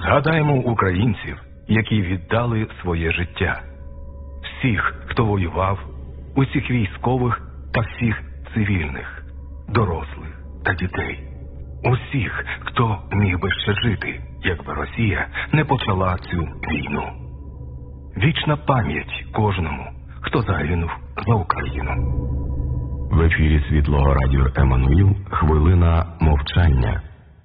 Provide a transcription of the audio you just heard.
Згадаємо українців, які віддали своє життя. Всіх, хто воював, усіх військових та всіх цивільних, дорослих та дітей. Усіх, хто міг би ще жити, якби Росія не почала цю війну. Вічна пам'ять кожному, хто загинув за Україну. В ефірі Світлого радіо Еммануїл хвилина мовчання.